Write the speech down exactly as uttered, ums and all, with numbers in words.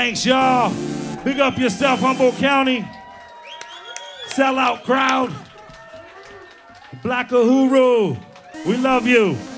Thanks, y'all. Big up yourself, Humboldt County. Sellout crowd. Black Uhuru. We love you.